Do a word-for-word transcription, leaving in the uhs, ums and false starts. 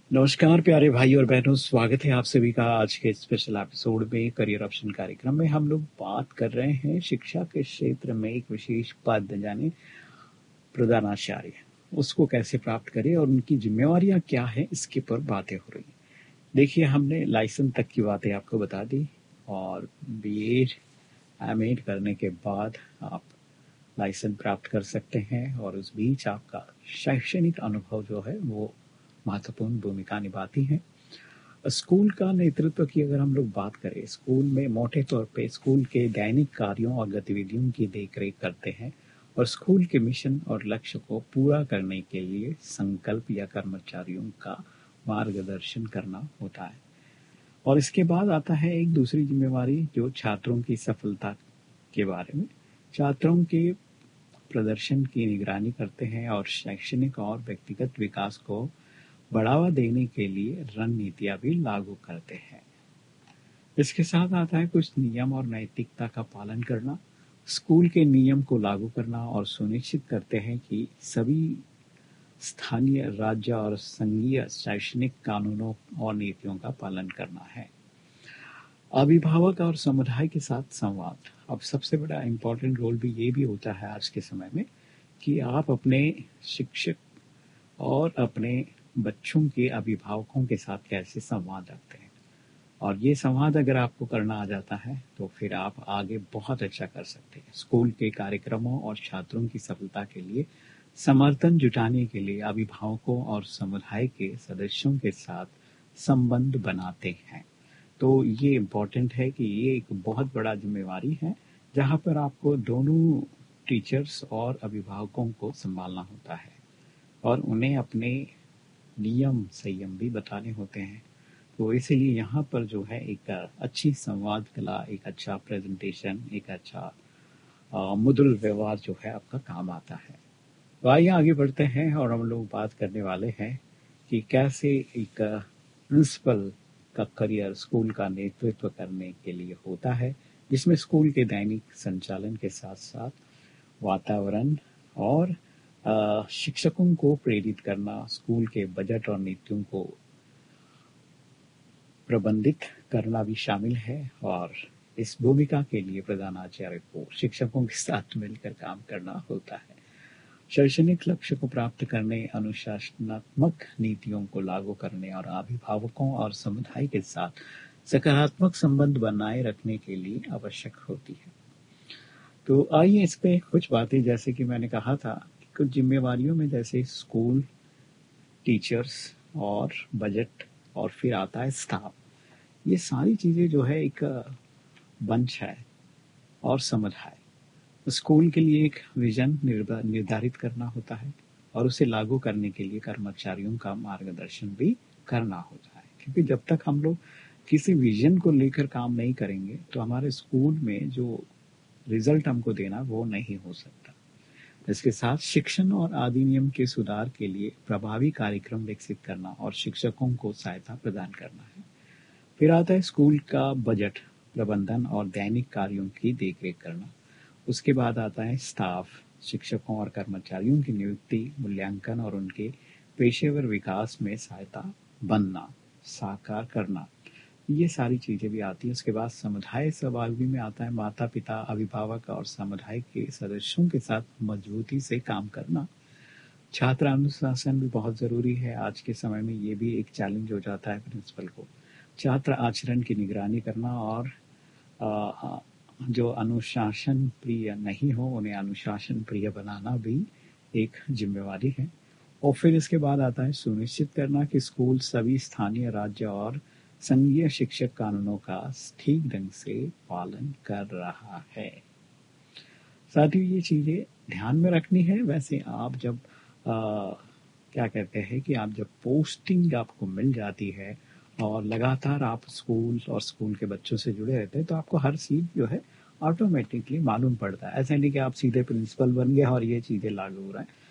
नमस्कार प्यारे भाई और बहनों, स्वागत है आप सभी का आज के स्पेशल एपिसोड में। करियर ऑप्शन कार्यक्रम में हम लोग बात कर रहे हैं शिक्षा के क्षेत्र में एक विशेष पद यानी प्रधानाचार्य, उसको कैसे प्राप्त करें और उनकी जिम्मेवारियां क्या हैं, इसके पर बातें हो रही हैं। देखिए, हमने लाइसेंस तक की बातें आपको बता दी और बीएड एमएड करने के बाद आप लाइसेंस प्राप्त कर सकते हैं और उस बीच आपका शैक्षणिक अनुभव जो है वो महत्वपूर्ण भूमिका निभाती है। स्कूल का नेतृत्व की अगर हम लोग बात करें, स्कूल में मोटे तौर पे स्कूल के दैनिक कार्यों और गतिविधियों की देखरेख करते हैं और स्कूल के मिशन और लक्ष्य को पूरा करने के लिए संकल्प या कर्मचारियों का मार्गदर्शन करना होता है। और इसके बाद आता है एक दूसरी जिम्मेवारी जो छात्रों की सफलता के बारे में, छात्रों के प्रदर्शन की निगरानी करते हैं और शैक्षणिक और व्यक्तिगत विकास को बढ़ावा देने के लिए रणनीतियां भी लागू करते हैं। इसके साथ आता है कुछ नियम और नैतिकता का पालन करना। स्कूल के नियम को लागू करना और सुनिश्चित करते हैं कि सभी स्थानीय, राज्य और संघीय शैक्षणिक कानूनों और नीतियों का पालन करना है। अभिभावक और समुदाय के साथ संवाद। अब सबसे बड़ा इम्पोर्टेंट रोल भी ये भी होता है आज के समय में कि आप अपने शिक्षक और अपने बच्चों के अभिभावकों के साथ कैसे संवाद रखते हैं। और ये संवाद अगर आपको करना आ जाता है तो फिर आप आगे बहुत अच्छा कर सकते हैं। स्कूल के कार्यक्रमों और छात्रों की सफलता के लिए समर्थन जुटाने के लिए अभिभावकों और समुदाय के सदस्यों के साथ संबंध बनाते हैं। तो ये इम्पोर्टेंट है कि ये एक बहुत बड़ा जिम्मेवारी है जहाँ पर आपको दोनों टीचर्स और अभिभावकों को संभालना होता है और उन्हें अपने नियम संयम भी बताने होते हैं। तो इसीलिए यहाँ पर जो है एक अच्छी संवाद कला, एक अच्छा प्रेजेंटेशन, एक अच्छा मृदुल व्यवहार जो है आपका काम आता है। तो आइए आगे बढ़ते हैं और हम लोग बात करने वाले हैं कि कैसे एक प्रिंसिपल का करियर स्कूल का नेतृत्व करने के लिए होता है, जिसमें स्कूल के दैनिक संचालन के साथ साथ वातावरण और अ, शिक्षकों को प्रेरित करना, स्कूल के बजट और नीतियों को प्रबंधित करना भी शामिल है। और इस भूमिका के लिए प्रधानाचार्य को शिक्षकों के साथ मिलकर काम करना होता है। शैक्षणिक लक्ष्य को प्राप्त करने, अनुशासनात्मक नीतियों को लागू करने और अभिभावकों और समुदाय के साथ सकारात्मक संबंध बनाए रखने के लिए आवश्यक होती है। तो आइए इस पे कुछ बातें, जैसे कि मैंने कहा था, कुछ जिम्मेवारियों में जैसे स्कूल, टीचर्स और बजट और फिर आता है स्टाफ। ये सारी चीजें जो है एक बंच है। और समुदाय, स्कूल के लिए एक विजन निर्धारित करना होता है और उसे लागू करने के लिए कर्मचारियों का मार्गदर्शन भी करना होता है। क्योंकि जब तक हम लोग किसी विजन को लेकर काम नहीं करेंगे तो हमारे स्कूल में जो रिजल्ट हमको देना वो नहीं हो सकता। इसके साथ शिक्षण और अधिनियम के सुधार के लिए प्रभावी कार्यक्रम विकसित करना और शिक्षकों को सहायता प्रदान करना है। फिर आता है स्कूल का बजट प्रबंधन और दैनिक कार्यों की देखरेख करना। उसके बाद आता है स्टाफ, शिक्षकों और कर्मचारियों की नियुक्ति, मूल्यांकन और उनके पेशेवर विकास में सहायता बनना, साकार करना, ये सारी चीजें भी आती हैं। उसके बाद समुदाय सहभागी में आता है माता पिता, अभिभावक और समुदाय के सदस्यों के साथ मजबूती से काम करना। छात्र अनुशासन भी बहुत जरूरी है। आज के समय में ये भी एक चैलेंज हो जाता है प्रिंसिपल को। छात्र आचरण की निगरानी करना और आ, जो अनुशासन प्रिय नहीं हो उन्हें अनुशासन प्रिय बनाना भी एक जिम्मेवारी है। और फिर इसके बाद आता है सुनिश्चित करना कि स्कूल सभी स्थानीय, राज्य और संघीय शिक्षक कानूनों का ठीक ढंग से पालन कर रहा है। साथ ही ये चीजें ध्यान में रखनी है। वैसे आप जब आ, क्या कहते हैं कि आप जब पोस्टिंग आपको मिल जाती है और लगातार आप स्कूल और स्कूल के बच्चों से जुड़े रहते हैं तो आपको हर चीज जो है ऑटोमेटिकली मालूम पड़ता है। ऐसा नहीं कि आप सीधे प्रिंसिपल बन गए और ये चीजें लागू हो रहा है।